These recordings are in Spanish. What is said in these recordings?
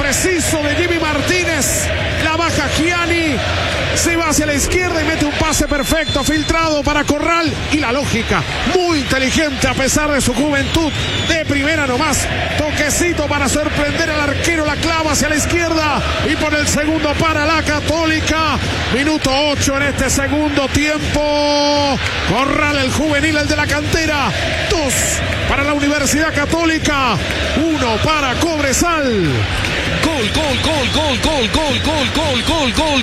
preciso de Jimmy Martínez. La baja Gianni. Se va hacia la izquierda y mete un pase perfecto, filtrado para Corral. Y la lógica, muy inteligente a pesar de su juventud. De primera nomás, toquecito para sorprender al arquero. La clava hacia la izquierda y por el segundo para la Católica. Minuto 8 en este segundo tiempo. Corral, el juvenil, el de la cantera. 2 para la Universidad Católica. 1 para Cobresal. Gol, gol, gol, gol, gol, gol, gol, gol, gol, gol,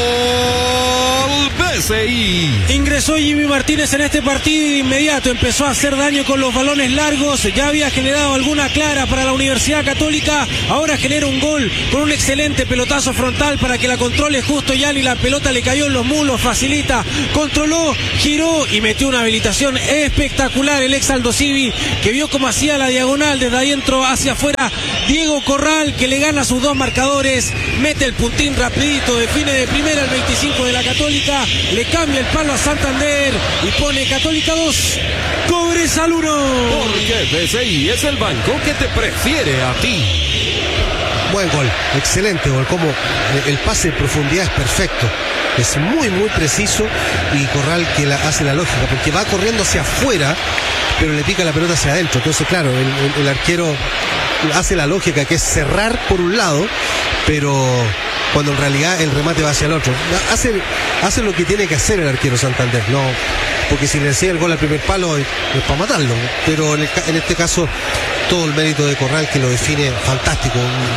gol, BCI. Ingresó Jimmy Martínez en este partido y de inmediato empezó a hacer daño con los balones largos. Ya había generado alguna clara para la Universidad Católica. Ahora genera un gol con un excelente pelotazo frontal para que la controle justo Gianni. La pelota le cayó en los mulos, facilita, controló, giró y metió una habilitación espectacular. El ex Aldo Civi, que vio cómo hacía la diagonal desde adentro hacia afuera. Diego Corral, que le gana a sus dos marcadores, mete el puntín rapidito, define de primera el 25 de la Católica, le cambia el palo a Santander y pone Católica 2, Cobresal 1. Porque BCI es el banco que te prefiere a ti. Buen gol, excelente gol, como el pase de profundidad es perfecto, es muy preciso, y Corral que hace la lógica, porque va corriendo hacia afuera, pero le pica la pelota hacia adentro. Entonces claro, el arquero hace la lógica, que es cerrar por un lado, pero cuando en realidad el remate va hacia el otro. Hace lo que tiene que hacer el arquero Santander, no, porque si le decía el gol al primer palo es para matarlo, pero en este caso todo el mérito de Corral, que lo define fantástico,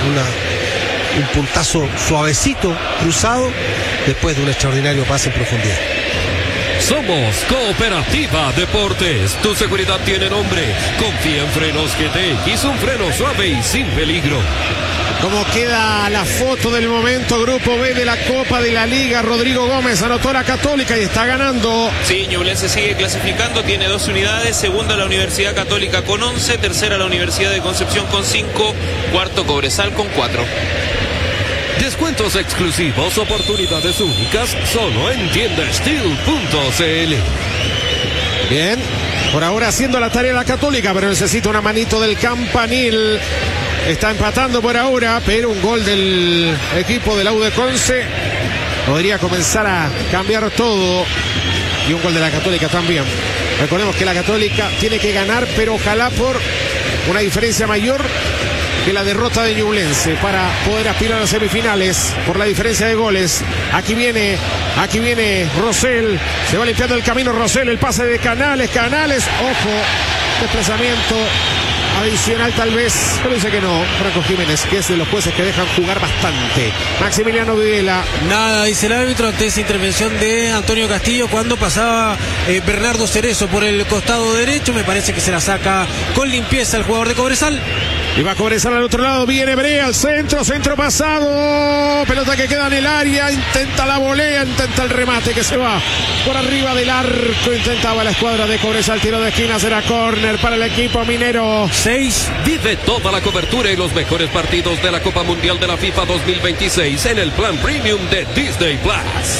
un puntazo suavecito, cruzado, después de un extraordinario pase en profundidad. Somos Cooperativa Deportes. Tu seguridad tiene nombre. Confía en Frenos GTX, un freno suave y sin peligro. Como queda la foto del momento, Grupo B de la Copa de la Liga. Rodrigo Gómez anotó la Católica y está ganando. Sí, Ñublense sigue clasificando, tiene 2 unidades. Segunda la Universidad Católica con 11. Tercera la Universidad de Concepción con 5. Cuarto Cobresal con 4. Descuentos exclusivos, oportunidades únicas, solo en tiendasteel.cl. Bien, por ahora haciendo la tarea la Católica, pero necesita una manito del Campanil. Está empatando por ahora, pero un gol del equipo del UD Conce podría comenzar a cambiar todo. Y un gol de la Católica también. Recordemos que la Católica tiene que ganar, pero ojalá por una diferencia mayor que la derrota de Ñublense para poder aspirar a las semifinales por la diferencia de goles. Aquí viene Rosell, se va limpiando el camino Rosell, el pase de Canales, ojo, desplazamiento adicional tal vez, pero dice que no, Franco Jiménez, que es de los jueces que dejan jugar bastante. Maximiliano Videla. Nada, dice el árbitro ante esa intervención de Antonio Castillo cuando pasaba Bernardo Cerezo por el costado derecho. Me parece que se la saca con limpieza el jugador de Cobresal. Y va a Cobresal al otro lado, viene Brea al centro pasado, pelota que queda en el área, intenta la volea, intenta el remate que se va por arriba del arco, intentaba la escuadra de Cobresal, tiro de esquina, será córner para el equipo minero. 6. Vive toda la cobertura y los mejores partidos de la Copa Mundial de la FIFA 2026 en el plan premium de Disney Plus.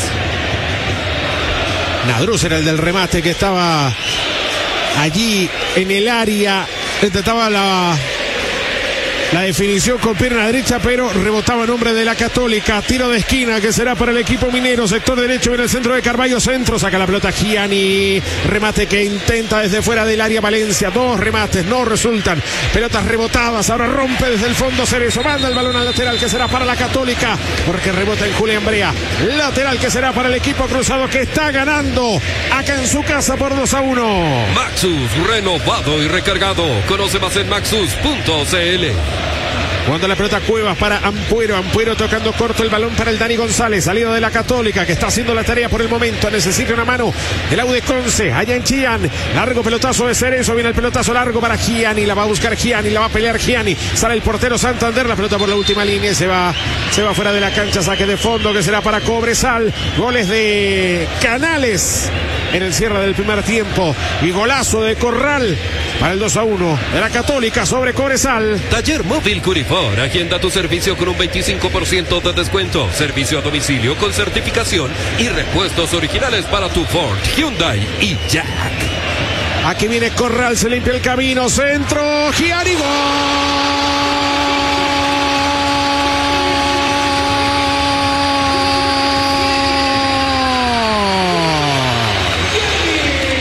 Nadruz era el del remate que estaba allí en el área, intentaba la definición con pierna derecha, pero rebotaba en nombre de la Católica. Tiro de esquina que será para el equipo minero. Sector derecho en el centro de Carballo. Centro, saca la pelota Gianni. Remate que intenta desde fuera del área Valencia. 2 remates, no resultan. Pelotas rebotadas. Ahora rompe desde el fondo Cerezo. Manda el balón al lateral que será para la Católica, porque rebota en Julián Brea. Lateral que será para el equipo cruzado, que está ganando acá en su casa por 2-1. Maxus, renovado y recargado. Conoce más en maxus.cl. Cuando la pelota Cuevas para Ampuero tocando corto el balón para el Dani González, salida de la Católica, que está haciendo la tarea por el momento, necesita una mano el UD Conce, allá en Chillán, largo pelotazo de Cerezo, viene el pelotazo largo para Gianni, la va a buscar Gianni, la va a pelear Gianni, sale el portero Santander, la pelota por la última línea, se va fuera de la cancha, saque de fondo que será para Cobresal, goles de Canales en el cierre del primer tiempo y golazo de Corral para el 2-1 de la Católica sobre Cobresal. Taller Móvil Curifor, agenda tu servicio con un 25% de descuento, servicio a domicilio con certificación y repuestos originales para tu Ford, Hyundai y Jack. Aquí viene Corral, se limpia el camino, centro, Gianni, gol.